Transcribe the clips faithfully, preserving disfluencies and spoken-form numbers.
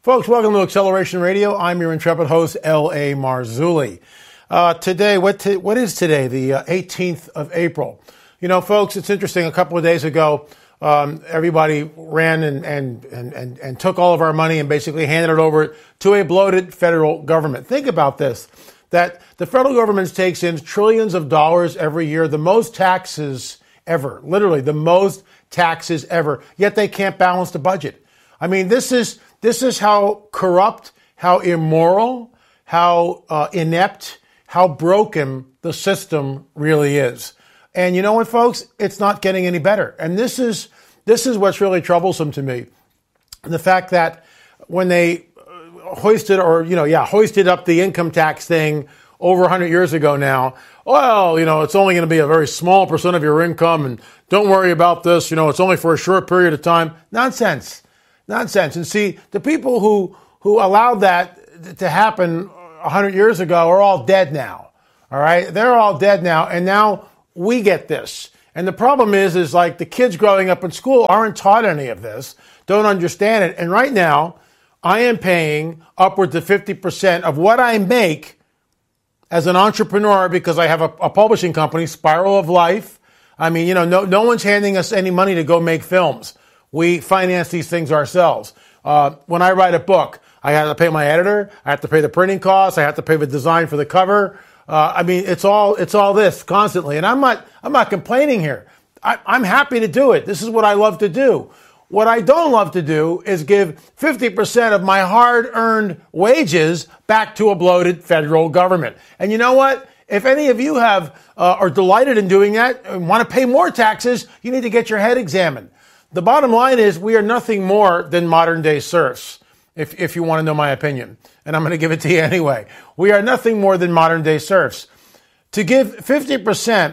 Folks, welcome to Acceleration Radio. I'm your intrepid host, L A. Marzulli. Uh, today, what t- what is today? The uh, eighteenth of April. You know, folks, it's interesting. A couple of days ago, um, everybody ran and, and, and, and, and took all of our money and basically handed it over to a bloated federal government. Think about this, that the federal government takes in trillions of dollars every year, the most taxes ever, literally the most taxes ever, yet they can't balance the budget. I mean, this is this is how corrupt, how immoral, how uh, inept, how broken the system really is. And you know what, folks? It's not getting any better. And this is this is what's really troublesome to me. The fact that when they hoisted or, you know, yeah, hoisted up the income tax thing over one hundred years ago now, well, you know, it's only going to be a very small percent of your income and don't worry about this. You know, it's only for a short period of time. Nonsense. Nonsense. And see, the people who, who allowed that to happen one hundred years ago are all dead now. All right? They're all dead now. And now we get this. And the problem is, is like the kids growing up in school aren't taught any of this, don't understand it. And right now, I am paying upwards of fifty percent of what I make as an entrepreneur because I have a, a publishing company, Spiral of Life. I mean, you know, no, no one's handing us any money to go make films. We finance these things ourselves. Uh, when I write a book, I have to pay my editor. I have to pay the printing costs. I have to pay the design for the cover. Uh, I mean, it's all it's all this constantly, and I'm not I'm not complaining here. I, I'm happy to do it. This is what I love to do. What I don't love to do is give fifty percent of my hard-earned wages back to a bloated federal government. And you know what? If any of you have uh, are delighted in doing that and want to pay more taxes, you need to get your head examined. The bottom line is we are nothing more than modern-day serfs, if, if you want to know my opinion. And I'm going to give it to you anyway. We are nothing more than modern-day serfs. To give fifty percent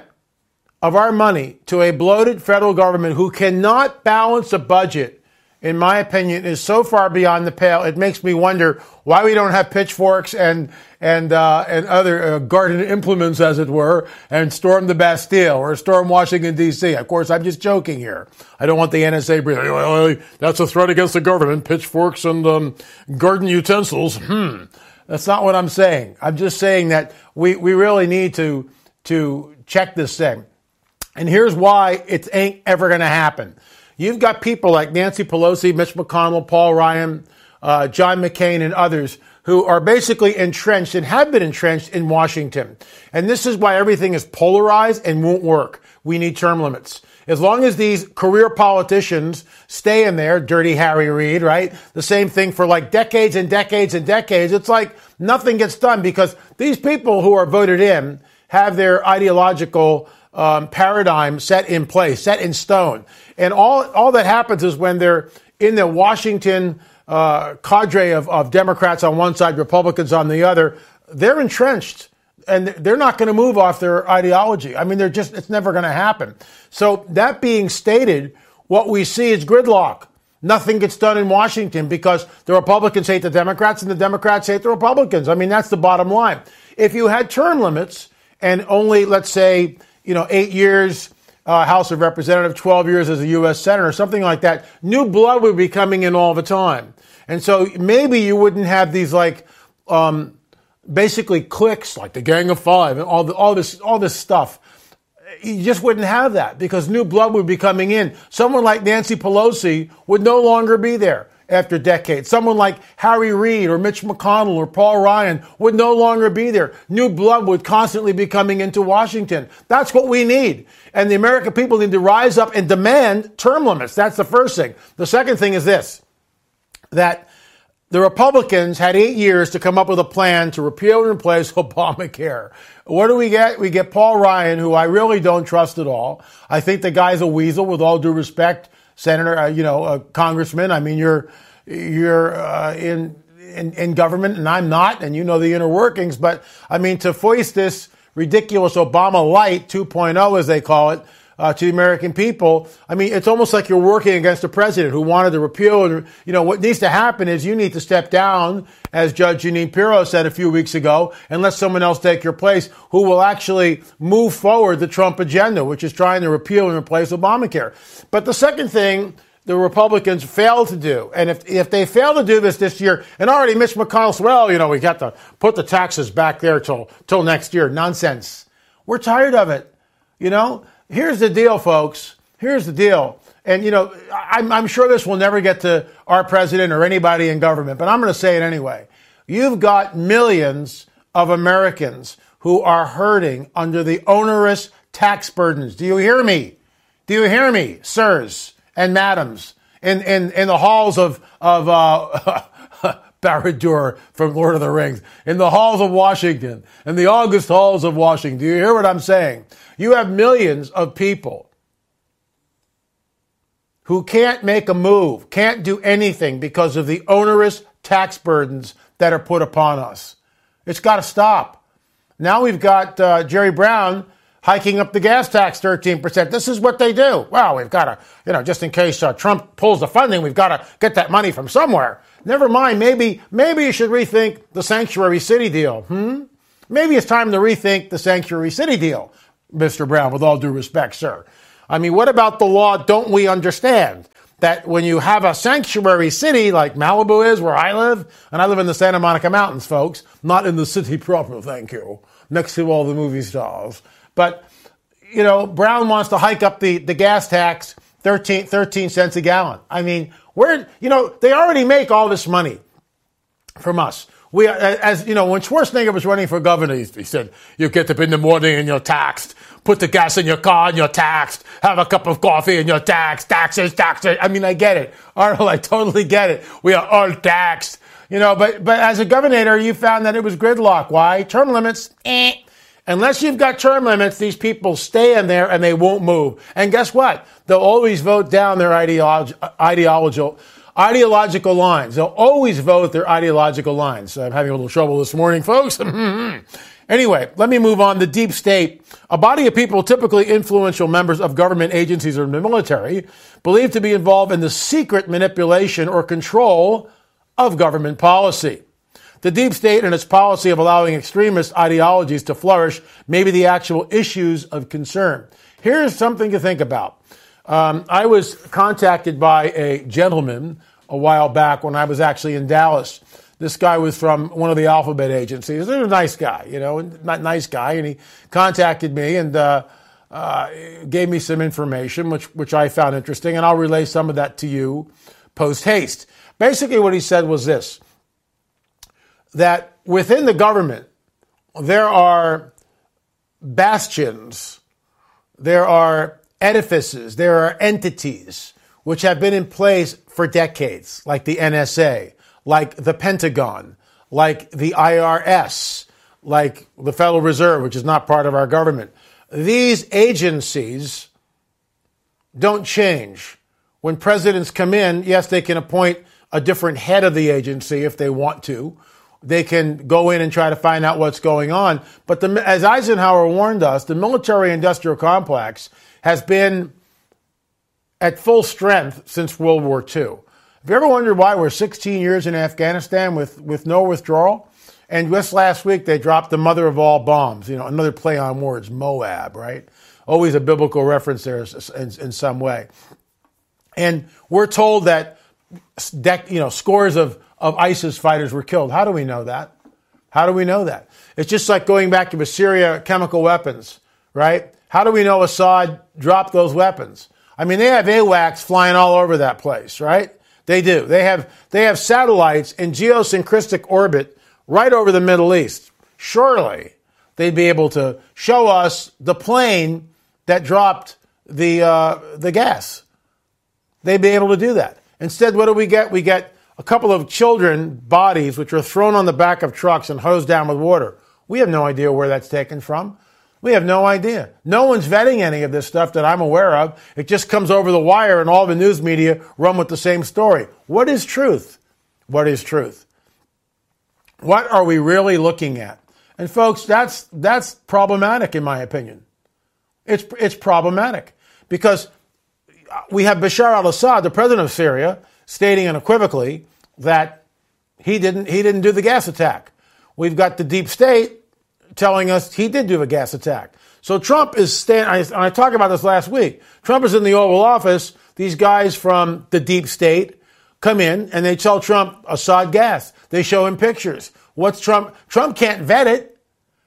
of our money to a bloated federal government who cannot balance a budget, in my opinion, is so far beyond the pale. It makes me wonder why we don't have pitchforks and and uh, and other uh, garden implements, as it were, and storm the Bastille or storm Washington, D C Of course, I'm just joking here. I don't want the N S A breathing, well, that's a threat against the government, pitchforks and um, garden utensils. Hmm. That's not what I'm saying. I'm just saying that we, we really need to to check this thing. And here's why it ain't ever going to happen. You've got people like Nancy Pelosi, Mitch McConnell, Paul Ryan, uh, John McCain, and others who are basically entrenched and have been entrenched in Washington. And this is why everything is polarized and won't work. We need term limits. As long as these career politicians stay in there, dirty Harry Reid, right? The same thing for like decades and decades and decades. It's like nothing gets done because these people who are voted in have their ideological Um, paradigm set in place, set in stone. And all all that happens is when they're in the Washington uh, cadre of, of Democrats on one side, Republicans on the other, they're entrenched and they're not going to move off their ideology. I mean, they're just, it's never going to happen. So that being stated, what we see is gridlock. Nothing gets done in Washington because the Republicans hate the Democrats and the Democrats hate the Republicans. I mean, that's the bottom line. If you had term limits and only, let's say, you know, eight years, uh, House of Representatives, twelve years as a U S Senator, something like that, new blood would be coming in all the time. And so maybe you wouldn't have these like, um, basically cliques like the Gang of Five and all the, all this, all this stuff. You just wouldn't have that because new blood would be coming in. Someone like Nancy Pelosi would no longer be there after decades. Someone like Harry Reid or Mitch McConnell or Paul Ryan would no longer be there. New blood would constantly be coming into Washington. That's what we need. And the American people need to rise up and demand term limits. That's the first thing. The second thing is this, that the Republicans had eight years to come up with a plan to repeal and replace Obamacare. What do we get? We get Paul Ryan, who I really don't trust at all. I think the guy's a weasel, with all due respect. Senator, uh, you know, uh, Congressman. I mean, you're you're uh, in, in in government, and I'm not, and you know the inner workings. But I mean, to foist this ridiculous Obama Light two point oh, as they call it, uh, to the American people, I mean, it's almost like you're working against a president who wanted to repeal. And you know what needs to happen is you need to step down, as Judge Jeanine Pirro said a few weeks ago, and let someone else take your place who will actually move forward the Trump agenda, which is trying to repeal and replace Obamacare. But the second thing the Republicans fail to do. And if if they fail to do this this year, and already Mitch McConnell said, well, you know, we got to put the taxes back there till till next year. Nonsense. We're tired of it. You know, here's the deal, folks. Here's the deal. And, you know, I'm, I'm sure this will never get to our president or anybody in government, but I'm going to say it anyway. You've got millions of Americans who are hurting under the onerous tax burdens. Do you hear me? Do you hear me, sirs and madams, in, in, in the halls of, of uh, Barad-dûr from Lord of the Rings, in the halls of Washington, in the august halls of Washington? Do you hear what I'm saying? You have millions of people who can't make a move, can't do anything because of the onerous tax burdens that are put upon us. It's got to stop. Now we've got uh, Jerry Brown hiking up the gas tax thirteen percent. This is what they do. Well, we've got to, you know, just in case uh, Trump pulls the funding, we've got to get that money from somewhere. Never mind, maybe maybe you should rethink the sanctuary city deal. Hmm? Maybe it's time to rethink the sanctuary city deal, Mister Brown, with all due respect, sir. I mean, what about the law? Don't we understand that when you have a sanctuary city like Malibu is, where I live, and I live in the Santa Monica Mountains, folks, not in the city proper, thank you, next to all the movie stars. But, you know, Brown wants to hike up the, the gas tax thirteen, thirteen cents a gallon. I mean, we're, you know, they already make all this money from us. We, as you know, when Schwarzenegger was running for governor, he said, you get up in the morning and you're taxed. Put the gas in your car and you're taxed. Have a cup of coffee and you're taxed. Taxes, taxes. I mean, I get it. Arnold, I totally get it. We are all taxed. You know, but, but as a governor, you found that it was gridlock. Why? Term limits. Eh. Unless you've got term limits, these people stay in there and they won't move. And guess what? They'll always vote down their ideology, ideological, ideological lines. They'll always vote their ideological lines. So I'm having a little trouble this morning, folks. Anyway, let me move on. The deep state, a body of people, typically influential members of government agencies or the military, believed to be involved in the secret manipulation or control of government policy. The deep state and its policy of allowing extremist ideologies to flourish may be the actual issues of concern. Here's something to think about. Um, I was contacted by a gentleman a while back when I was actually in Dallas. This guy was from one of the alphabet agencies. He was a nice guy, you know, not nice guy. And he contacted me and uh, uh, gave me some information, which which I found interesting. And I'll relay some of that to you post haste. Basically, what he said was this, that within the government, there are bastions, there are edifices, there are entities which have been in place for decades, like the N S A, like the Pentagon, like the I R S, like the Federal Reserve, which is not part of our government. These agencies don't change. When presidents come in, yes, they can appoint a different head of the agency if they want to. They can go in and try to find out what's going on. But the, as Eisenhower warned us, the military-industrial complex has been at full strength since World War Two. Have you ever wondered why we're sixteen years in Afghanistan with, with no withdrawal? And just last week, they dropped the mother of all bombs. You know, another play on words, Moab, right? Always a biblical reference there in, in some way. And we're told that, you know, scores of, of ISIS fighters were killed. How do we know that? How do we know that? It's just like going back to Syria, chemical weapons, right? How do we know Assad dropped those weapons? I mean, they have AWACS flying all over that place, right? They do. They have they have satellites in geosyncristic orbit right over the Middle East. Surely they'd be able to show us the plane that dropped the uh, the gas. They'd be able to do that. Instead, what do we get? We get a couple of children bodies which are thrown on the back of trucks and hosed down with water. We have no idea where that's taken from. We have no idea. No one's vetting any of this stuff that I'm aware of. It just comes over the wire and all the news media run with the same story. What is truth? What is truth? What are we really looking at? And folks, that's that's problematic in my opinion. It's it's problematic because we have Bashar al-Assad, the president of Syria, stating unequivocally that he didn't he didn't do the gas attack. We've got the deep state telling us he did do a gas attack. So Trump is standing, I, I talked about this last week, Trump is in the Oval Office, these guys from the deep state come in and they tell Trump Assad gas. They show him pictures. What's Trump? Trump can't vet it,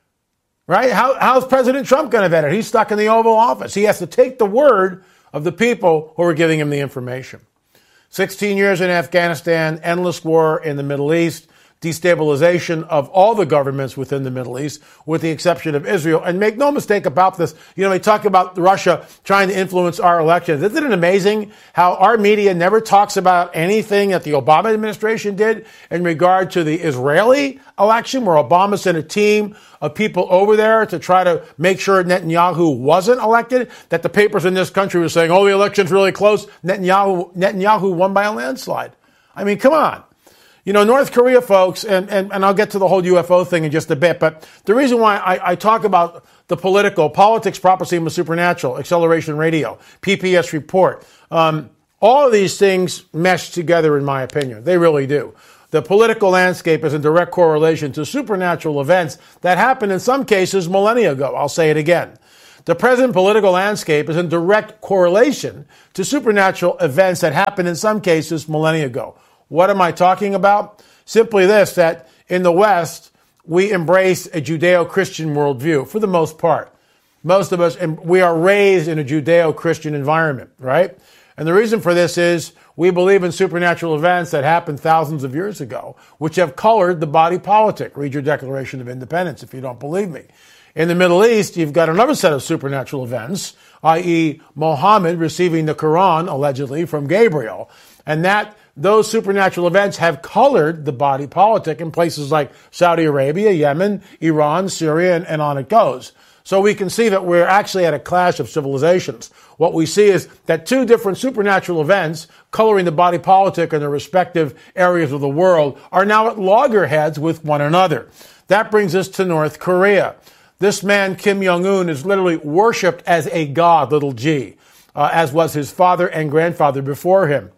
right? How, how's President Trump going to vet it? He's stuck in the Oval Office. He has to take the word of the people who are giving him the information. sixteen years in Afghanistan, endless war in the Middle East, destabilization of all the governments within the Middle East, with the exception of Israel. And make no mistake about this, you know, we talk about Russia trying to influence our elections. Isn't it amazing how our media never talks about anything that the Obama administration did in regard to the Israeli election, where Obama sent a team of people over there to try to make sure Netanyahu wasn't elected, that the papers in this country were saying, oh, the election's really close. Netanyahu, Netanyahu won by a landslide. I mean, come on. You know, North Korea, folks, and, and, and I'll get to the whole U F O thing in just a bit, but the reason why I, I talk about the political, politics, prophecy, and the supernatural, Acceleration Radio, P P S report, um, all of these things mesh together, in my opinion. They really do. The political landscape is in direct correlation to supernatural events that happened in some cases millennia ago. I'll say it again. The present political landscape is in direct correlation to supernatural events that happened in some cases millennia ago. What am I talking about? Simply this, that in the West, we embrace a Judeo-Christian worldview for the most part. Most of us, and we are raised in a Judeo-Christian environment, right? And the reason for this is we believe in supernatural events that happened thousands of years ago, which have colored the body politic. Read your Declaration of Independence if you don't believe me. In the Middle East, you've got another set of supernatural events, that is. Muhammad receiving the Quran, allegedly, from Gabriel. And that those supernatural events have colored the body politic in places like Saudi Arabia, Yemen, Iran, Syria, and, and on it goes. So we can see that we're actually at a clash of civilizations. What we see is that two different supernatural events coloring the body politic in their respective areas of the world are now at loggerheads with one another. That brings us to North Korea. This man, Kim Jong-un, is literally worshipped as a god, little g, uh, as was his father and grandfather before him.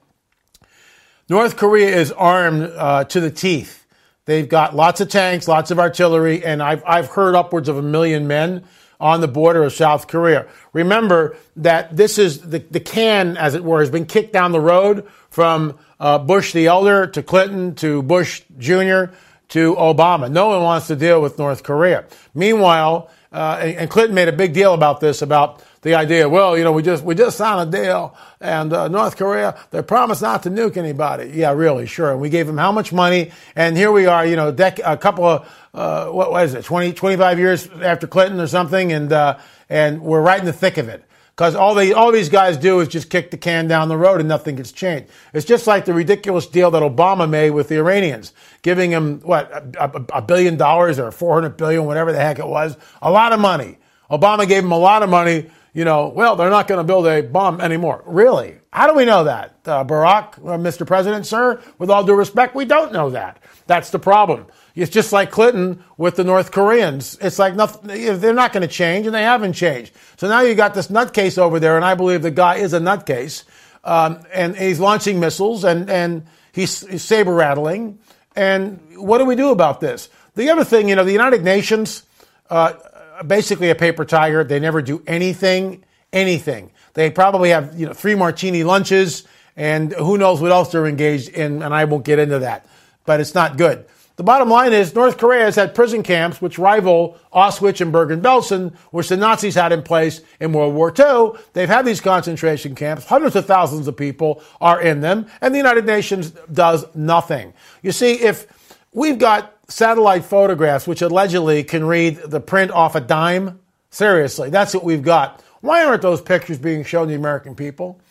North Korea is armed uh, to the teeth. They've got lots of tanks, lots of artillery, and I've, I've heard upwards of a million men on the border of South Korea. Remember that this is the, the can, as it were, has been kicked down the road from uh, Bush the elder to Clinton to Bush Junior to Obama. No one wants to deal with North Korea. Meanwhile, uh, and, and Clinton made a big deal about this, about the idea, well, you know, we just we just signed a deal, and uh, North Korea, they promised not to nuke anybody. Yeah, really, sure. And we gave them how much money? And here we are, you know, dec- a couple of, uh, what was it, twenty, twenty-five years after Clinton or something, and uh, and we're right in the thick of it. Because all they all these guys do is just kick the can down the road and nothing gets changed. It's just like the ridiculous deal that Obama made with the Iranians, giving them, what, a, a, a billion dollars or four hundred billion, whatever the heck it was. A lot of money. Obama gave them a lot of money. You know, well, they're not going to build a bomb anymore. Really? How do we know that? Uh, Barack, uh, Mister President, sir, with all due respect, we don't know that. That's the problem. It's just like Clinton with the North Koreans. It's like nothing, they're not going to change, and they haven't changed. So now you got this nutcase over there, and I believe the guy is a nutcase, um, and he's launching missiles, and, and he's, he's saber-rattling. And what do we do about this? The other thing, you know, the United Nations, uh, basically a paper tiger. They never do anything, anything. They probably have, you know, three martini lunches, and who knows what else they're engaged in, and I won't get into that. But it's not good. The bottom line is North Korea has had prison camps which rival Auschwitz and Bergen-Belsen, which the Nazis had in place in World War Two. They've had these concentration camps. Hundreds of thousands of people are in them, and the United Nations does nothing. You see, if we've got satellite photographs, which allegedly can read the print off a dime. Seriously, that's what we've got. Why aren't those pictures being shown to the American people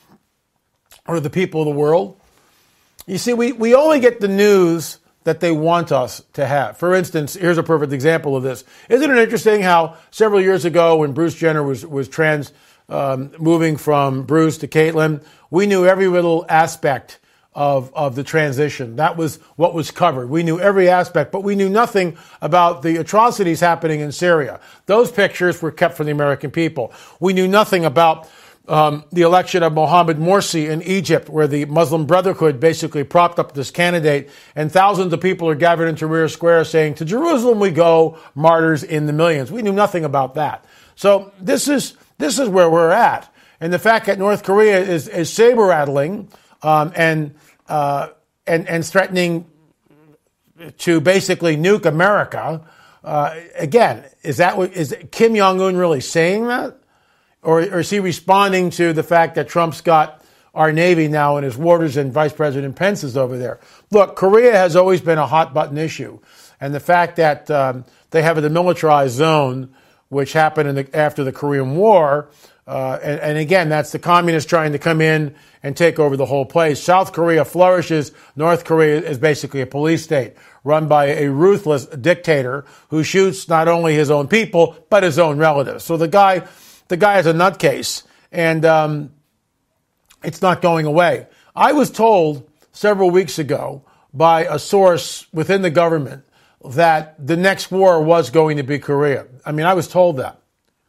or the people of the world? You see, we, we only get the news that they want us to have. For instance, here's a perfect example of this. Isn't it interesting how several years ago when Bruce Jenner was, was trans, um, moving from Bruce to Caitlyn, we knew every little aspect Of, of the transition. That was what was covered. We knew every aspect, but we knew nothing about the atrocities happening in Syria. Those pictures were kept from the American people. We knew nothing about um, the election of Mohamed Morsi in Egypt, where the Muslim Brotherhood basically propped up this candidate, and thousands of people are gathered in Tahrir Square saying, "To Jerusalem we go, martyrs in the millions." We knew nothing about that. So this is this is where we're at. And the fact that North Korea is, is saber-rattling um, and, uh, and, and threatening to basically nuke America, uh, again, is that what, is Kim Jong-un really saying that? Or, or is he responding to the fact that Trump's got our Navy now in his waters and Vice President Pence is over there? Look, Korea has always been a hot-button issue. And the fact that um, they have a demilitarized zone, which happened in the, after the Korean War, uh, and, and again, that's the communists trying to come in and take over the whole place. South Korea flourishes. North Korea is basically a police state run by a ruthless dictator who shoots not only his own people, but his own relatives. So the guy, the guy is a nutcase, and um, it's not going away. I was told several weeks ago by a source within the government that the next war was going to be Korea. I mean, I was told that.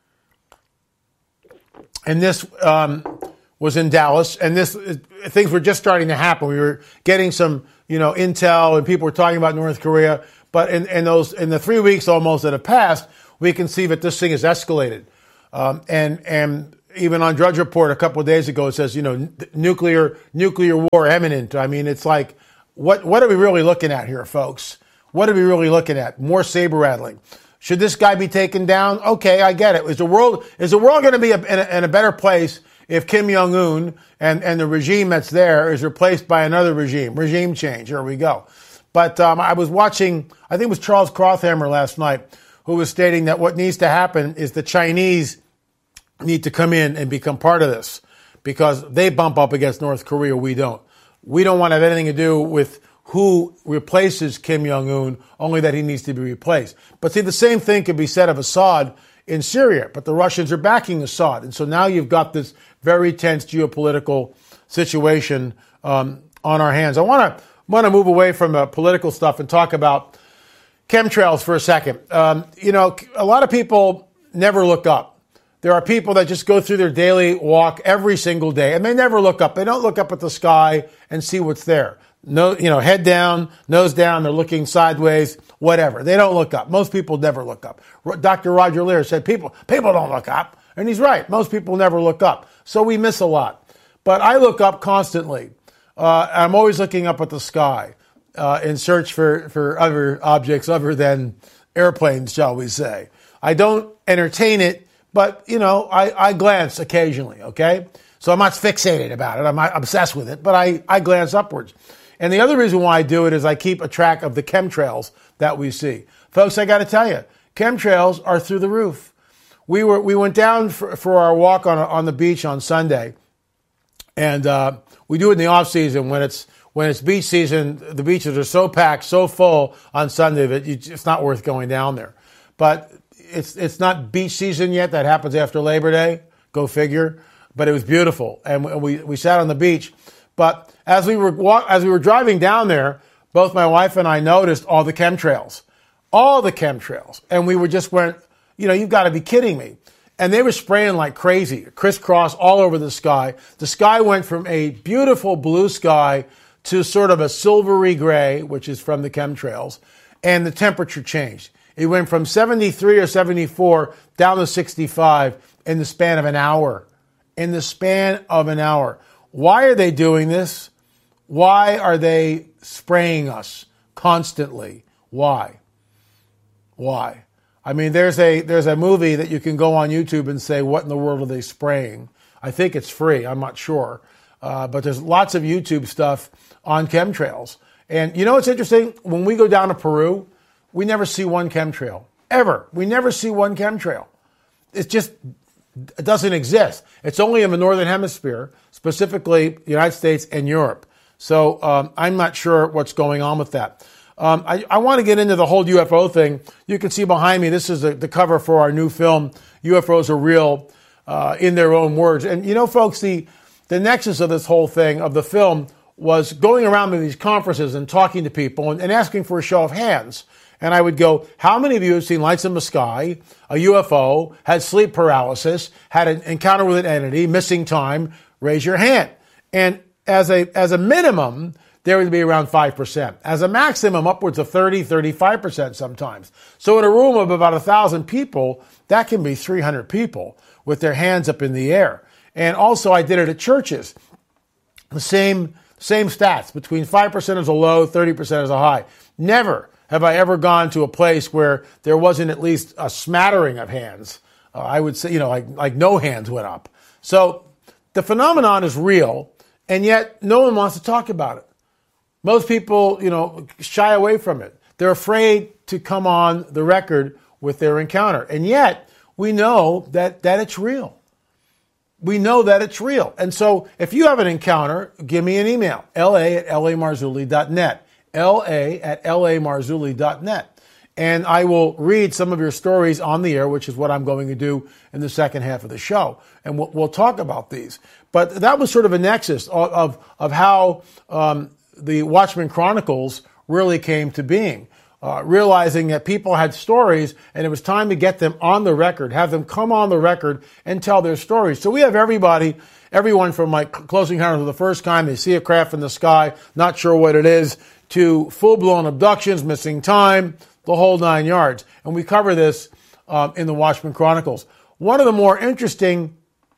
And this um, was in Dallas, and this things were just starting to happen. We were getting some, you know, intel, and people were talking about North Korea. But in, in those, in the three weeks almost that have passed, we can see that this thing has escalated. Um, and and even on Drudge Report a couple of days ago, it says, you know, n- nuclear nuclear war imminent. I mean, it's like, what what are we really looking at here, folks? What are we really looking at? More saber rattling. Should this guy be taken down? Okay, I get it. Is the world is the world going to be a, in, a, in a better place if Kim Jong-un and, and the regime that's there is replaced by another regime? Regime change. Here we go. But um, I was watching, I think it was Charles Krauthammer last night, who was stating that what needs to happen is the Chinese need to come in and become part of this because they bump up against North Korea. We don't. We don't want to have anything to do with who replaces Kim Jong-un, only that he needs to be replaced. But see, the same thing could be said of Assad in Syria, but the Russians are backing Assad. And so now you've got this very tense geopolitical situation um, on our hands. I want to want to move away from uh, political stuff and talk about chemtrails for a second. Um, you know, a lot of people never look up. There are people that just go through their daily walk every single day, and they never look up. They don't look up at the sky and see what's there. No, you know, head down, nose down, they're looking sideways, whatever. They don't look up. Most people never look up. Doctor Roger Lear said people, people don't look up. And he's right. Most people never look up. So we miss a lot. But I look up constantly. Uh, I'm always looking up at the sky uh, in search for, for other objects other than airplanes, shall we say. I don't entertain it, but, you know, I, I glance occasionally, okay? So I'm not fixated about it. I'm not obsessed with it, but I, I glance upwards. And the other reason why I do it is I keep a track of the chemtrails that we see. Folks, I got to tell you, chemtrails are through the roof. We were we went down for, for our walk on on the beach on Sunday, and uh, we do it in the off season when it's when it's beach season. The beaches are so packed, so full on Sunday that you, it's not worth going down there. But it's it's not beach season yet. That happens after Labor Day. Go figure. But it was beautiful, and we we sat on the beach. But as we were walk, as we were driving down there, both my wife and I noticed all the chemtrails, all the chemtrails, and we were just went, you know, you've got to be kidding me. And they were spraying like crazy, crisscross all over the sky. The sky went from a beautiful blue sky to sort of a silvery gray, which is from the chemtrails, and the temperature changed. It went from seventy-three or seventy-four down to sixty-five in the span of an hour. In the span of an hour. Why are they doing this? Why are they spraying us constantly? Why? Why? I mean, there's a there's a movie that you can go on YouTube and say, what in the world are they spraying? I think it's free. I'm not sure. Uh, but there's lots of YouTube stuff on chemtrails. And you know what's interesting? When we go down to Peru, we never see one chemtrail. Ever. We never see one chemtrail. It's just... It doesn't exist. It's only in the Northern Hemisphere, specifically the United States and Europe. So um, I'm not sure what's going on with that. Um, I, I want to get into the whole U F O thing. You can see behind me, this is the, the cover for our new film, U F Os Are Real, uh, in their own words. And you know, folks, the, the nexus of this whole thing, of the film, was going around to these conferences and talking to people and, and asking for a show of hands. And I would go, how many of you have seen lights in the sky, a U F O, had sleep paralysis, had an encounter with an entity, missing time? Raise your hand. And as a as a minimum, there would be around five percent. As a maximum, upwards of thirty, thirty-five percent sometimes. So in a room of about one thousand people, that can be three hundred people with their hands up in the air. And also I did it at churches. The same, same stats, between five percent as a low, thirty percent as a high. Never have I ever gone to a place where there wasn't at least a smattering of hands. Uh, I would say, you know, like, like no hands went up. So the phenomenon is real, and yet no one wants to talk about it. Most people, you know, shy away from it. They're afraid to come on the record with their encounter. And yet we know that, that it's real. We know that it's real. And so if you have an encounter, give me an email, la at lamarzulli dot net, la at lamarzulli dot net. And I will read some of your stories on the air, which is what I'm going to do in the second half of the show. And we'll, we'll talk about these. But that was sort of a nexus of, of, of how um, the Watchmen Chronicles really came to being. Uh, realizing that people had stories and it was time to get them on the record, have them come on the record and tell their stories. So we have everybody, everyone from like Close Encounters of the First Kind, they see a craft in the sky, not sure what it is, to full-blown abductions, missing time, the whole nine yards. And we cover this um, in the Watchmen Chronicles. One of the more interesting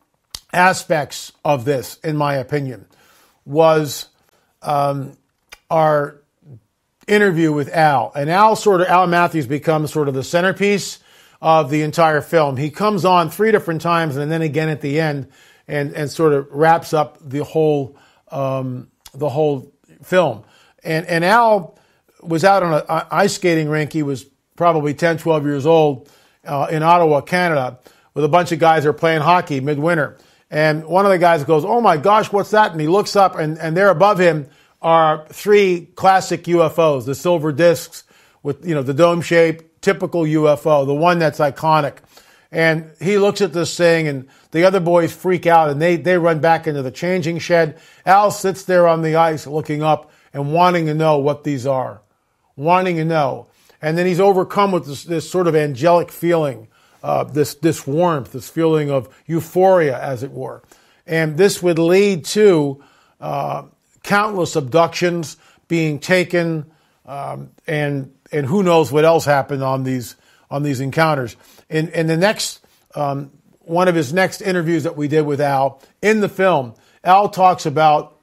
aspects of this, in my opinion, was um, our interview with Al. And Al sort of, Al Matthews becomes sort of the centerpiece of the entire film. He comes on three different times and then again at the end and, and sort of wraps up the whole, um, the whole film. And, and Al was out on an ice skating rink. He was probably ten, twelve years old uh, in Ottawa, Canada, with a bunch of guys that are playing hockey midwinter. And one of the guys goes, "Oh my gosh, what's that?" And he looks up and, and there above him are three classic U F Os, the silver discs with, you know, the dome shape, typical U F O, the one that's iconic. And he looks at this thing and the other boys freak out and they, they run back into the changing shed. Al sits there on the ice looking up and wanting to know what these are, wanting to know. And then he's overcome with this, this sort of angelic feeling, uh, this, this warmth, this feeling of euphoria, as it were. And this would lead to, uh, countless abductions being taken, um, and and who knows what else happened on these on these encounters. In in the next um, one of his next interviews that we did with Al in the film, Al talks about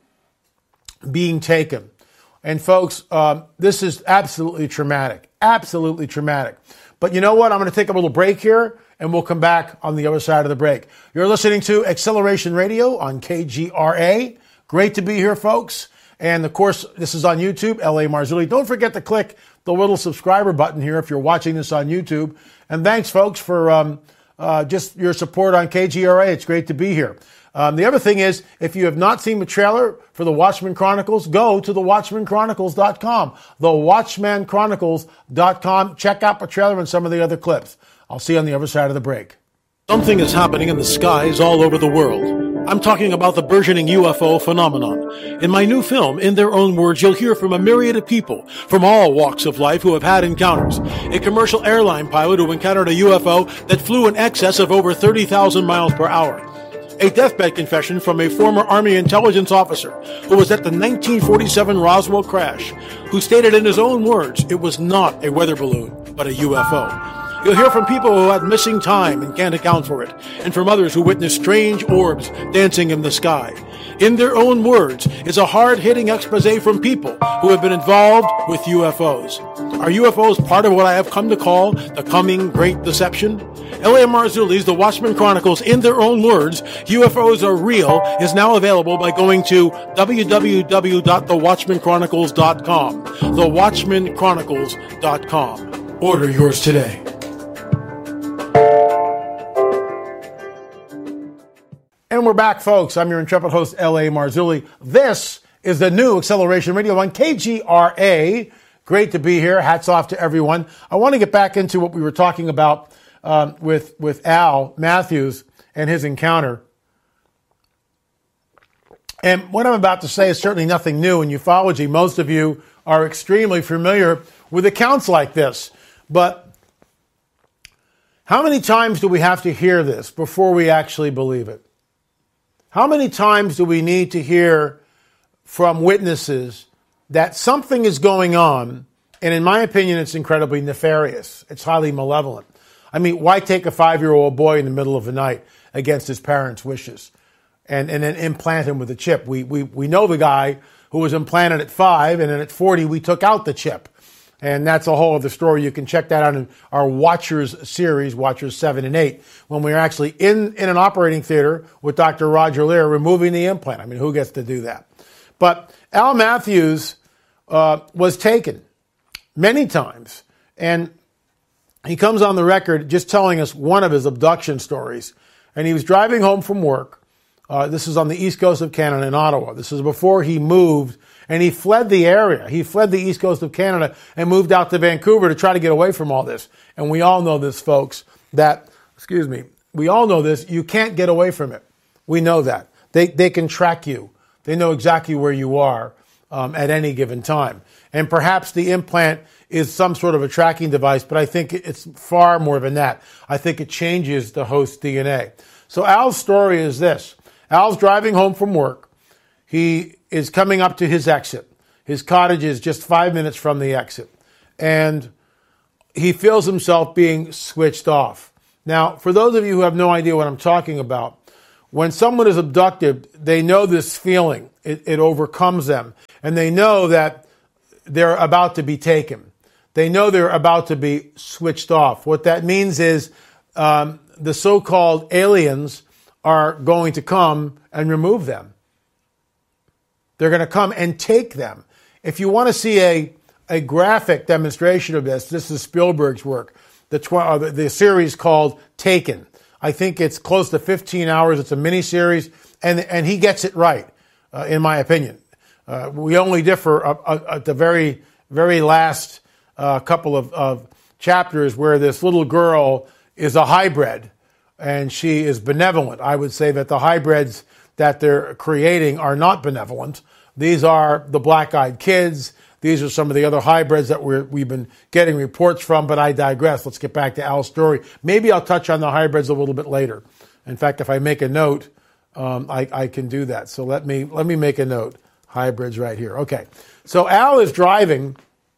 being taken, and folks, um, this is absolutely traumatic, absolutely traumatic. But you know what? I'm going to take a little break here, and we'll come back on the other side of the break. You're listening to Acceleration Radio on K G R A. Great to be here, folks. And, of course, this is on YouTube, L A Marzulli. Don't forget to click the little subscriber button here if you're watching this on YouTube. And thanks, folks, for um, uh, just your support on K G R A. It's great to be here. Um, the other thing is, if you have not seen the trailer for The Watchmen Chronicles, go to the watchmen chronicles dot com. the watchmen chronicles dot com. Check out the trailer and some of the other clips. I'll see you on the other side of the break. Something is happening in the skies all over the world. I'm talking about the burgeoning U F O phenomenon. In my new film, In Their Own Words, you'll hear from a myriad of people from all walks of life who have had encounters. A commercial airline pilot who encountered a U F O that flew in excess of over thirty thousand miles per hour. A deathbed confession from a former Army intelligence officer who was at the nineteen forty-seven Roswell crash, who stated in his own words it was not a weather balloon, but a U F O. You'll hear from people who had missing time and can't account for it, and from others who witnessed strange orbs dancing in the sky. In Their Own Words is a hard-hitting expose from people who have been involved with U F Os. Are U F Os part of what I have come to call the coming Great Deception? L A Marzulli's The Watchmen Chronicles, In Their Own Words, U F Os Are Real, is now available by going to w w w dot the watchmen chronicles dot com. the watchmen chronicles dot com. Order yours today. And we're back, folks. I'm your intrepid host, L A Marzulli. This is the new Acceleration Radio on K G R A. Great to be here. Hats off to everyone. I want to get back into what we were talking about um, with, with Al Matthews and his encounter. And what I'm about to say is certainly nothing new in ufology. Most of you are extremely familiar with accounts like this. But how many times do we have to hear this before we actually believe it? How many times do we need to hear from witnesses that something is going on, and in my opinion, it's incredibly nefarious. It's highly malevolent. I mean, why take a five-year-old boy in the middle of the night against his parents' wishes? and, and then implant him with a chip. We, we, we know the guy who was implanted at five, and then at forty, we took out the chip. And that's a whole other story. You can check that out in our Watchers series, Watchers seven and eight, when we were actually in, in an operating theater with Doctor Roger Lear removing the implant. I mean, who gets to do that? But Al Matthews uh, was taken many times. And he comes on the record just telling us one of his abduction stories. And he was driving home from work. Uh, this is on the east coast of Canada in Ottawa. This is before he moved. And he fled the area. He fled the east coast of Canada and moved out to Vancouver to try to get away from all this. And we all know this, folks, that, excuse me, we all know this, you can't get away from it. We know that. They they can track you. They know exactly where you are um, at any given time. And perhaps the implant is some sort of a tracking device, but I think it's far more than that. I think it changes the host D N A. So Al's story is this. Al's driving home from work. He is coming up to his exit. His cottage is just five minutes from the exit. And he feels himself being switched off. Now, for those of you who have no idea what I'm talking about, when someone is abducted, they know this feeling. It, it overcomes them. And they know that they're about to be taken. They know they're about to be switched off. What that means is um, the so-called aliens are going to come and remove them. They're going to come and take them. If you want to see a, a graphic demonstration of this, this is Spielberg's work, the, tw- uh, the, the series called Taken. I think it's close to fifteen hours. It's a miniseries, and, and he gets it right, uh, in my opinion. Uh, we only differ uh, uh, at the very, very last uh, couple of, of chapters where this little girl is a hybrid, and she is benevolent. I would say that the hybrids that they're creating are not benevolent. These are the black-eyed kids. These are some of the other hybrids that we're, we've been getting reports from, but I digress. Let's get back to Al's story. Maybe I'll touch on the hybrids a little bit later. In fact, if I make a note, um, I, I can do that. So let me let me make a note. Hybrids right here. Okay. So Al is driving,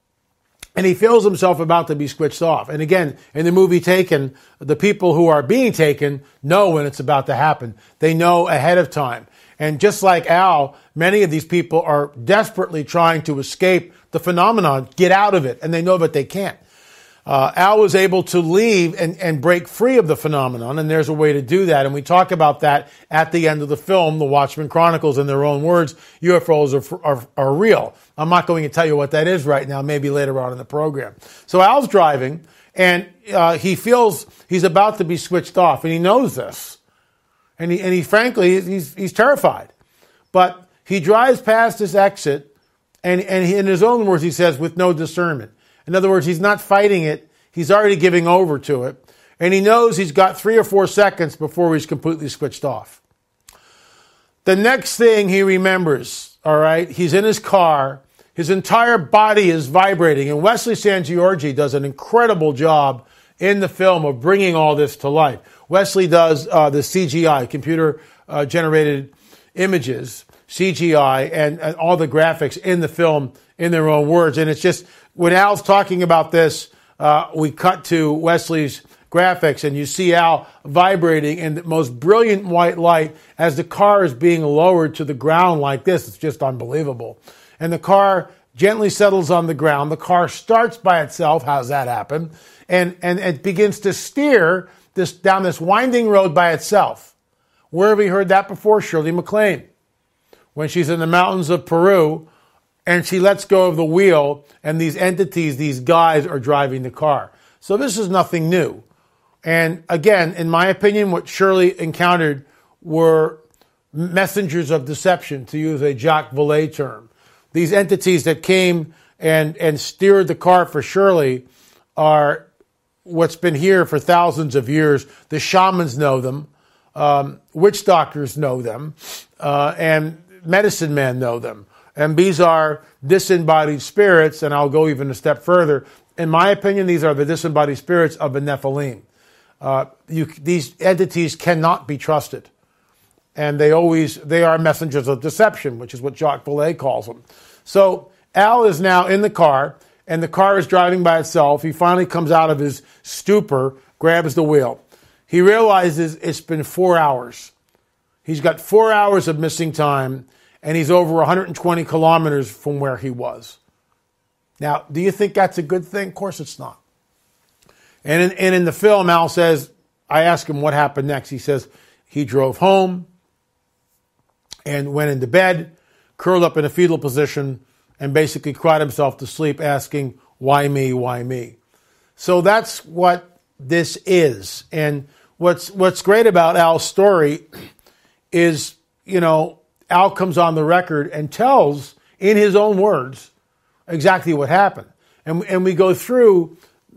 and he feels himself about to be switched off. And again, in the movie Taken, the people who are being taken know when it's about to happen. They know ahead of time. And just like Al, many of these people are desperately trying to escape the phenomenon, get out of it, and they know that they can't. Uh, Al was able to leave and, and break free of the phenomenon, and there's a way to do that. And we talk about that at the end of the film, The Watchmen Chronicles, in their own words. U F Os are, are, are real. I'm not going to tell you what that is right now, maybe later on in the program. So Al's driving, and uh, he feels he's about to be switched off, and he knows this. And he, and he frankly, he's, he's terrified. But he drives past this exit, and, and he, in his own words, he says, with no discernment. In other words, he's not fighting it. He's already giving over to it. And he knows he's got three or four seconds before he's completely switched off. The next thing he remembers, all right, he's in his car. His entire body is vibrating. And Wesley Sangiorgi does an incredible job in the film of bringing all this to life. Wesley does uh, the C G I, computer-generated uh, images, C G I, and, and all the graphics in the film in their own words. And it's just, when Al's talking about this, uh, we cut to Wesley's graphics, and you see Al vibrating in the most brilliant white light as the car is being lowered to the ground like this. It's just unbelievable. And the car gently settles on the ground. The car starts by itself. How's that happen? And, and it begins to steer this down this winding road by itself. Where have we heard that before? Shirley MacLaine. When she's in the mountains of Peru, and she lets go of the wheel, and these entities, these guys, are driving the car. So this is nothing new. And again, in my opinion, what Shirley encountered were messengers of deception, to use a Jacques Vallée term. These entities that came and, and steered the car for Shirley are what's been here for thousands of years. The shamans know them. Um, witch doctors know them. Uh, and medicine men know them. And these are disembodied spirits, and I'll go even a step further. In my opinion, these are the disembodied spirits of the Nephilim. Uh, you, these entities cannot be trusted. And they always, they are messengers of deception, which is what Jacques Vallée calls them. So Al is now in the car, and the car is driving by itself. He finally comes out of his stupor, grabs the wheel. He realizes it's been four hours. He's got four hours of missing time, and he's over one hundred twenty kilometers from where he was. Now, do you think that's a good thing? Of course it's not. And in, and in the film, Al says, I ask him what happened next. He says he drove home and went into bed, curled up in a fetal position, and basically cried himself to sleep asking, why me, why me? So that's what this is. And what's what's great about Al's story is, you know, Al comes on the record and tells, in his own words, exactly what happened. And, and we go through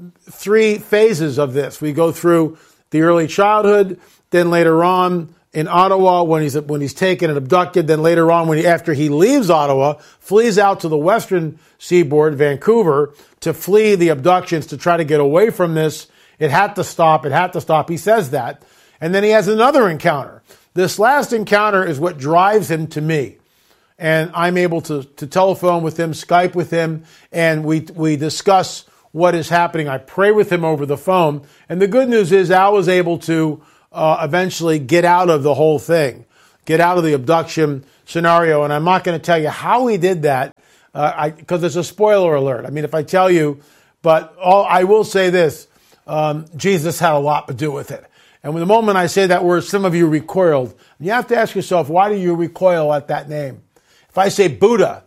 three phases of this. We go through the early childhood, then later on in Ottawa when he's when he's taken and abducted, then later on when he, after he leaves Ottawa, flees out to the western seaboard, Vancouver, to flee the abductions, to try to get away from this. It had to stop. It had to stop. He says that. And then he has another encounter. This last encounter is what drives him to me. And I'm able to, to telephone with him, Skype with him, and we we discuss what is happening. I pray with him over the phone. And the good news is Al was able to uh, eventually get out of the whole thing, get out of the abduction scenario. And I'm not going to tell you how he did that, uh, because it's a spoiler alert. I mean, if I tell you, but all, I will say this, um, Jesus had a lot to do with it. And the moment I say that word, some of you recoiled. You have to ask yourself, why do you recoil at that name? If I say Buddha,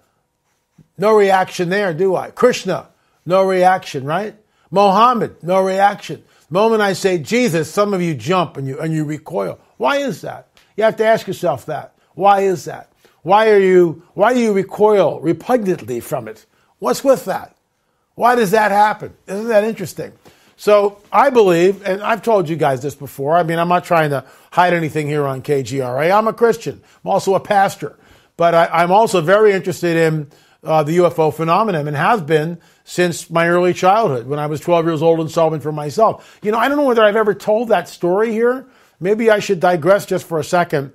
no reaction there, do I? Krishna, no reaction, right? Mohammed, no reaction. The moment I say Jesus, some of you jump and you and you recoil. Why is that? You have to ask yourself that. Why is that? Why are you why do you recoil repugnantly from it? What's with that? Why does that happen? Isn't that interesting? So I believe, and I've told you guys this before, I mean, I'm not trying to hide anything here on K G R A. I'm a Christian. I'm also a pastor. But I, I'm also very interested in uh, the U F O phenomenon and have been since my early childhood when I was twelve years old and saw one for myself. You know, I don't know whether I've ever told that story here. Maybe I should digress just for a second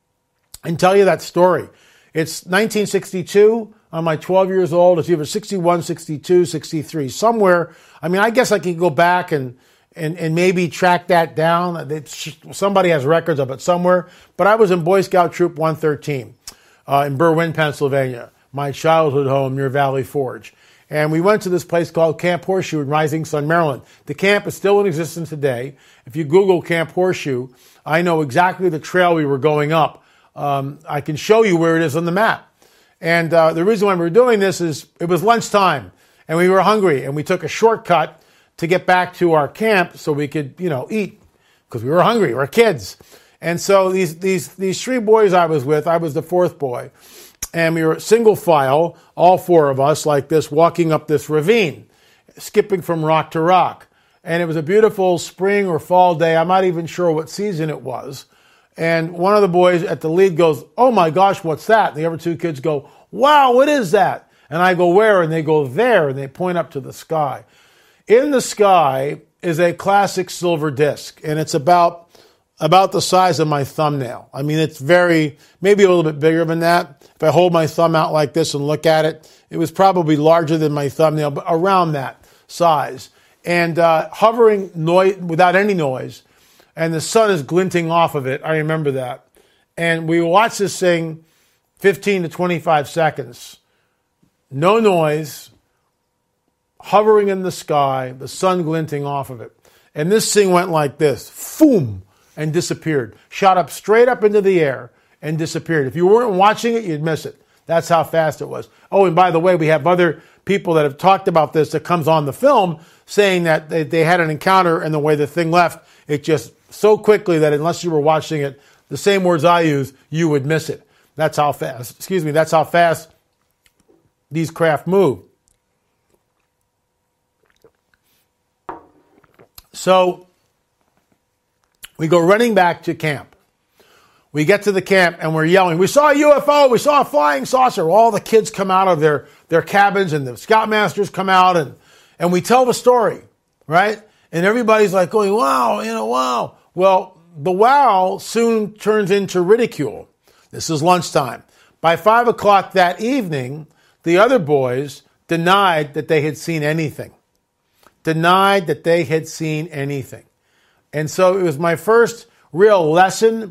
and tell you that story. It's nineteen sixty-two. I'm like twelve years old. It's either sixty-one, sixty-two, sixty-three, somewhere. I mean, I guess I could go back and and, and maybe track that down. It's, somebody has records of it somewhere. But I was in Boy Scout Troop one thirteen. Uh, in Berwyn, Pennsylvania, my childhood home near Valley Forge. And we went to this place called Camp Horseshoe in Rising Sun, Maryland. The camp is still in existence today. If you Google Camp Horseshoe, I know exactly the trail we were going up. Um, I can show you where it is on the map. And uh, the reason why we were doing this is it was lunchtime, and we were hungry, and we took a shortcut to get back to our camp so we could, you know, eat, because we were hungry. We were kids. And so these these these three boys I was with, I was the fourth boy, and we were single file, all four of us, like this, walking up this ravine, skipping from rock to rock. And it was a beautiful spring or fall day. I'm not even sure what season it was. And one of the boys at the lead goes, "Oh my gosh, what's that?" And the other two kids go, "Wow, what is that?" And I go, "Where?" And they go, "There." And they point up to the sky. In the sky is a classic silver disc, and it's about about the size of my thumbnail. I mean, it's very, maybe a little bit bigger than that. If I hold my thumb out like this and look at it, it was probably larger than my thumbnail, but around that size. And uh, hovering noise, without any noise, and the sun is glinting off of it. I remember that. And we watched this thing fifteen to twenty-five seconds. No noise, hovering in the sky, the sun glinting off of it. And this thing went like this, foom, and disappeared. Shot up straight up into the air and disappeared. If you weren't watching it, you'd miss it. That's how fast it was. Oh, and by the way, we have other people that have talked about this that comes on the film saying that they, they had an encounter and the way the thing left, it just so quickly that unless you were watching it, the same words I use, you would miss it. That's how fast, excuse me, that's how fast these craft move. So we go running back to camp. We get to the camp and we're yelling, "We saw a U F O, we saw a flying saucer." All the kids come out of their, their cabins and the scoutmasters come out and, and we tell the story, right? And everybody's like going, "Wow, you know, wow." Well, the wow soon turns into ridicule. This is lunchtime. By five o'clock that evening, the other boys denied that they had seen anything. Denied that they had seen anything. And so it was my first real lesson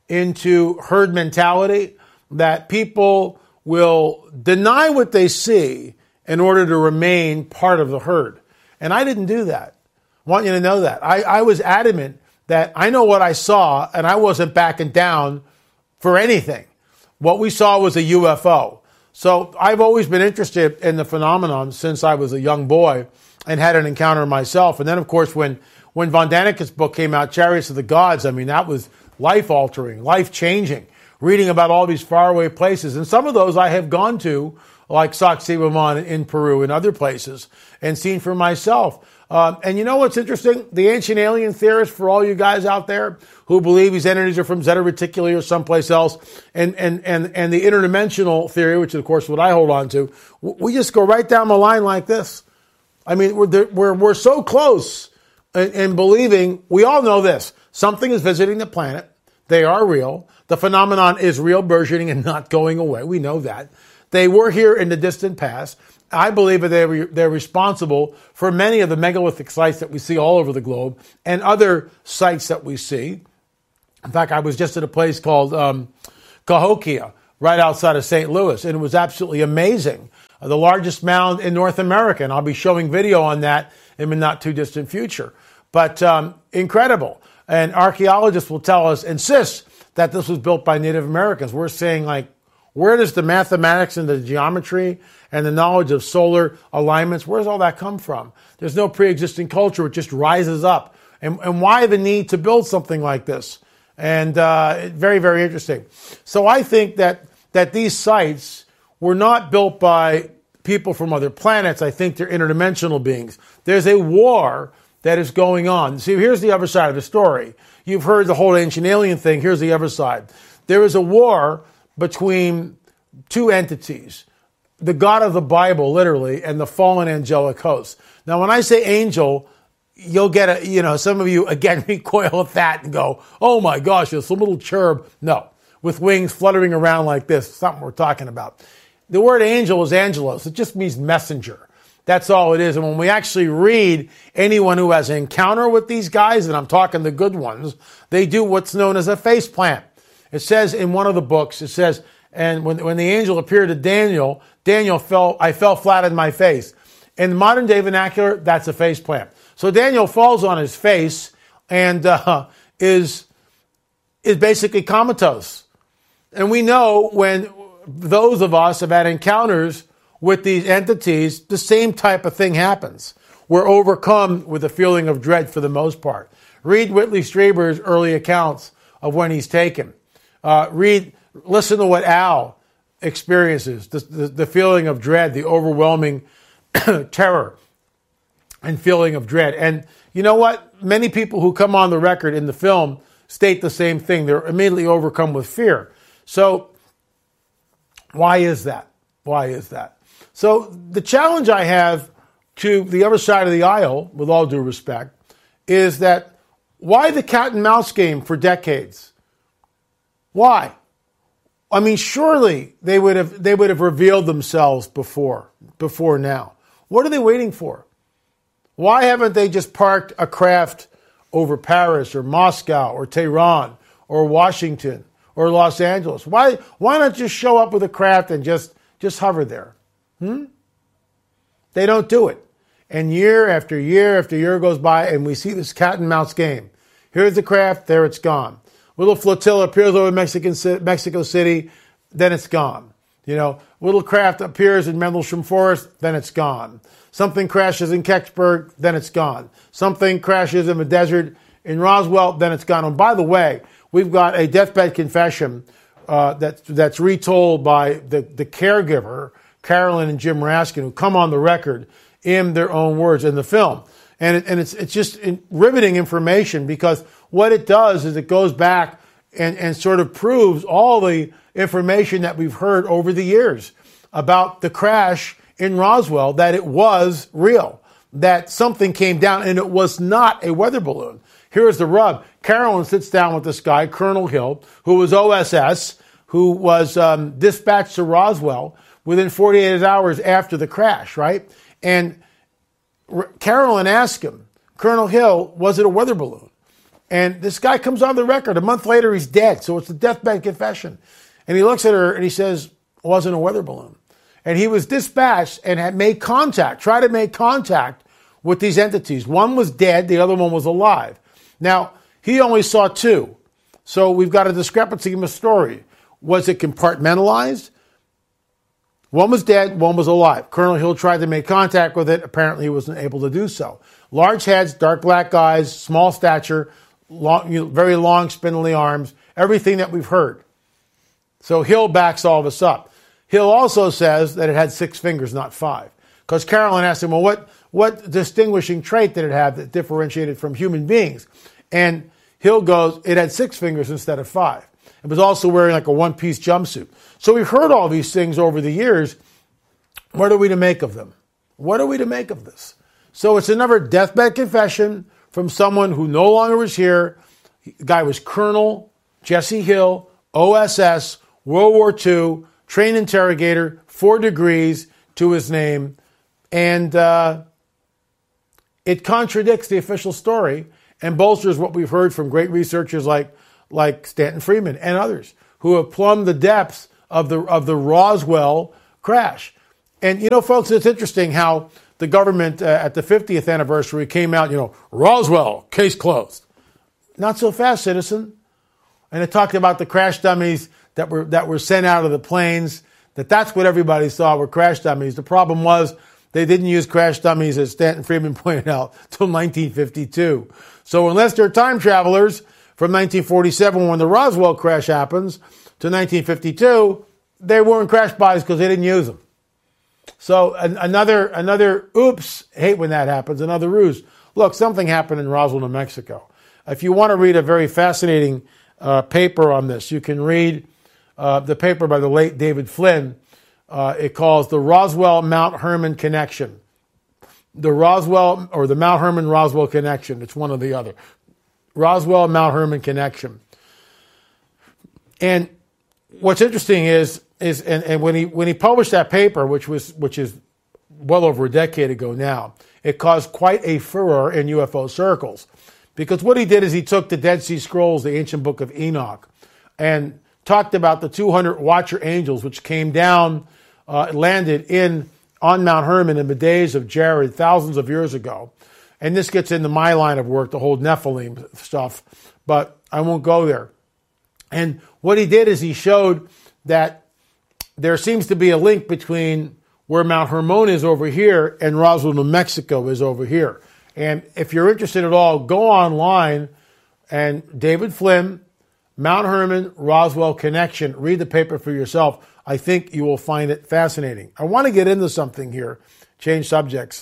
into herd mentality, that people will deny what they see in order to remain part of the herd. And I didn't do that. I want you to know that. I, I was adamant that I know what I saw, and I wasn't backing down for anything. What we saw was a U F O. So I've always been interested in the phenomenon since I was a young boy and had an encounter myself. And then, of course, when, when von Daniken's book came out, Chariots of the Gods, I mean, that was life-altering, life-changing, reading about all these faraway places. And some of those I have gone to, like Sacsayhuaman in Peru and other places, and seen for myself. Um, and you know what's interesting? The ancient alien theorists, for all you guys out there who believe these entities are from Zeta Reticuli or someplace else, and, and, and, and the interdimensional theory, which is, of course, what I hold on to, we just go right down the line like this. I mean, we're, we're, we're so close in, in believing, we all know this, something is visiting the planet. They are real. The phenomenon is real, burgeoning, and not going away. We know that. They were here in the distant past. I believe that they're, they're responsible for many of the megalithic sites that we see all over the globe and other sites that we see. In fact, I was just at a place called um, Cahokia, right outside of Saint Louis, and it was absolutely amazing. Uh, the largest mound in North America, and I'll be showing video on that in the not-too-distant future. But um, incredible. And archaeologists will tell us, insist that this was built by Native Americans. We're saying, like, where does the mathematics and the geometry and the knowledge of solar alignments, where does all that come from? There's no pre-existing culture. It just rises up. And, and why the need to build something like this? And uh, very, very interesting. So I think that, that these sites were not built by people from other planets. I think they're interdimensional beings. There's a war that is going on. See, here's the other side of the story. You've heard the whole ancient alien thing. Here's the other side. There is a war between two entities, the God of the Bible, literally, and the fallen angelic host. Now, when I say angel, you'll get a, you know, some of you, again, recoil at that and go, oh my gosh, it's a little cherub. No, with wings fluttering around like this, something we're talking about. The word angel is angelos. It just means messenger. That's all it is. And when we actually read anyone who has an encounter with these guys, and I'm talking the good ones, they do what's known as a face plant. It says in one of the books, it says, and when, when the angel appeared to Daniel, Daniel fell, I fell flat on my face. In modern day vernacular, that's a face plant. So Daniel falls on his face and uh, is, is basically comatose. And we know when those of us have had encounters with these entities, the same type of thing happens. We're overcome with a feeling of dread for the most part. Read Whitley Strieber's early accounts of when he's taken. Uh, read, listen to what Al experiences, the, the, the feeling of dread, the overwhelming terror and feeling of dread. And you know what? Many people who come on the record in the film state the same thing. They're immediately overcome with fear. So why is that? Why is that? So the challenge I have to the other side of the aisle, with all due respect, is that why the cat and mouse game for decades? Why? I mean, surely they would have they would have revealed themselves before before now. What are they waiting for? Why haven't they just parked a craft over Paris or Moscow or Tehran or Washington or Los Angeles? Why why not just show up with a craft and just just hover there? Hmm? They don't do it. And year after year after year goes by, and we see this cat and mouse game. Here's the craft, there it's gone. Little flotilla appears over Mexican, Mexico City, then it's gone. You know, little craft appears in Mendlesham Forest, then it's gone. Something crashes in Kecksburg, then it's gone. Something crashes in the desert in Roswell, then it's gone. And by the way, we've got a deathbed confession uh, that, that's retold by the, the caregiver, Carolyn and Jim Raskin, who come on the record in their own words in the film. And, it, and it's, it's just riveting information, because what it does is it goes back and, and sort of proves all the information that we've heard over the years about the crash in Roswell, that it was real, that something came down and it was not a weather balloon. Here's the rub. Carolyn sits down with this guy, Colonel Hill, who was O S S, who was um, dispatched to Roswell within forty-eight hours after the crash, right? And Carolyn asked him, Colonel Hill, was it a weather balloon? And this guy comes on the record. A month later, he's dead. So it's a deathbed confession. And he looks at her and he says, it wasn't a weather balloon. And he was dispatched and had made contact, tried to make contact with these entities. One was dead, the other one was alive. Now, he only saw two. So we've got a discrepancy in the story. Was it compartmentalized? One was dead, one was alive. Colonel Hill tried to make contact with it. Apparently, he wasn't able to do so. Large heads, dark black eyes, small stature, long, you know, very long, spindly arms, everything that we've heard. So Hill backs all of us up. Hill also says that it had six fingers, not five. Because Carolyn asked him, well, what, what distinguishing trait did it have that differentiated from human beings? And Hill goes, it had six fingers instead of five. It was also wearing like a one-piece jumpsuit. So we've heard all these things over the years. What are we to make of them? What are we to make of this? So it's another deathbed confession from someone who no longer is here. The guy was Colonel Jesse Hill, O S S, World War Two, trained interrogator, four degrees to his name. And uh, it contradicts the official story and bolsters what we've heard from great researchers like, like Stanton Friedman and others who have plumbed the depths of the of the Roswell crash. And, you know, folks, it's interesting how the government uh, at the fiftieth anniversary came out, you know, Roswell, case closed. Not so fast, citizen. And it talked about the crash dummies that were that were sent out of the planes, that that's what everybody saw were crash dummies. The problem was they didn't use crash dummies, as Stanton Friedman pointed out, till nineteen fifty-two. So unless they're time travelers from nineteen forty-seven, when the Roswell crash happens, to nineteen fifty-two, they weren't crash bodies because they didn't use them. So an, another, another, oops, hate when that happens, another ruse. Look, something happened in Roswell, New Mexico. If you want to read a very fascinating uh, paper on this, you can read uh, the paper by the late David Flynn. Uh, it calls the Roswell-Mount Herman Connection. The Roswell, or the Mount Herman-Roswell Connection. It's one or the other. Roswell-Mount Herman Connection. And what's interesting is, is and, and when he when he published that paper, which was which is well over a decade ago now, it caused quite a furor in U F O circles. Because what he did is he took the Dead Sea Scrolls, the ancient book of Enoch, and talked about the two hundred Watcher angels, which came down, uh, landed in on Mount Herman in the days of Jared, thousands of years ago. And this gets into my line of work, the whole Nephilim stuff, but I won't go there. And what he did is he showed that there seems to be a link between where Mount Hermon is over here and Roswell, New Mexico is over here. And if you're interested at all, go online and David Flynn, Mount Herman, Roswell Connection. Read the paper for yourself. I think you will find it fascinating. I want to get into something here, change subjects.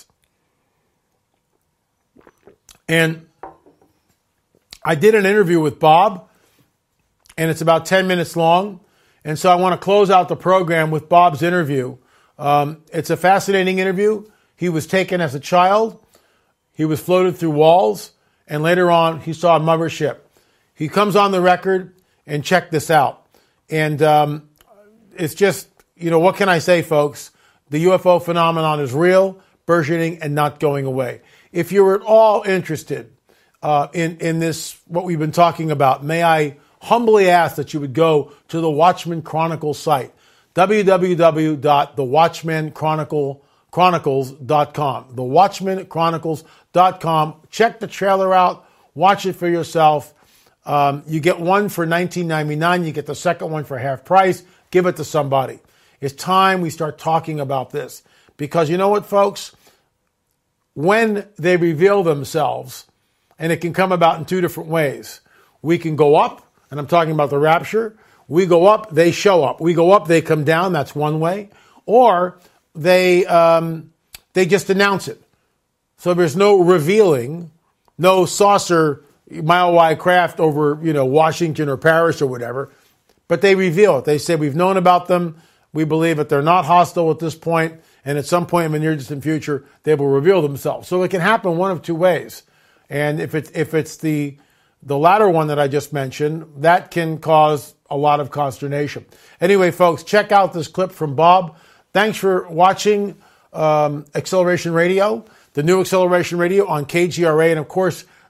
And I did an interview with Bob, and it's about ten minutes long. And so I want to close out the program with Bob's interview. Um, it's a fascinating interview. He was taken as a child. He was floated through walls. And later on, he saw a mothership. He comes on the record, and check this out. And um, it's just, you know, what can I say, folks? The U F O phenomenon is real, burgeoning, and not going away. If you're at all interested uh, in, in this, what we've been talking about, may I humbly ask that you would go to the Watchman Chronicles site, w w w dot the watchman chronicles dot com, the watchman chronicles dot com. Check the trailer out. Watch it for yourself. Um, you get one for nineteen ninety-nine. You get the second one for half price. Give it to somebody. It's time we start talking about this. Because you know what, folks? When they reveal themselves, and it can come about in two different ways. We can go up, and I'm talking about the rapture. We go up, they show up. We go up, they come down. That's one way. Or they um, they just announce it. So there's no revealing, no saucer mile-wide craft over, you know, Washington or Paris or whatever. But they reveal it. They say, we've known about them. We believe that they're not hostile at this point, and at some point in the near distant future, they will reveal themselves. So it can happen one of two ways. And if it's if it's the the latter one that I just mentioned, that can cause a lot of consternation. Anyway, folks, check out this clip from Bob. Thanks for watching um, Acceleration Radio, the new Acceleration Radio on K G R A, and of course,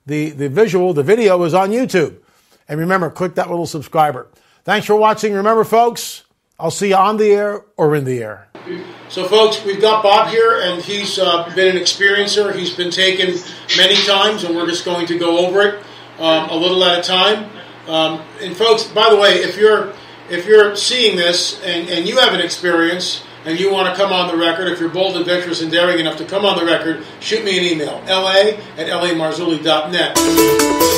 the, the visual, the video is on YouTube. And remember, click that little subscriber. Thanks for watching. Remember, folks, I'll see you on the air or in the air. So, folks, we've got Bob here, and he's uh, been an experiencer. He's been taken many times, and we're just going to go over it um, a little at a time. Um, and, folks, by the way, if you're if you're seeing this and, and you have an experience and you want to come on the record, if you're bold, adventurous, and daring enough to come on the record, shoot me an email, L A at L A Marzulli dot net.